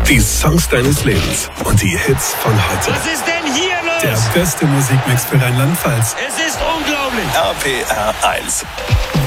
Die Songs deines Lebens und die Hits von heute. Was ist denn hier los? Der beste Musikmix für Rheinland-Pfalz. Es ist unglaublich. RPR 1.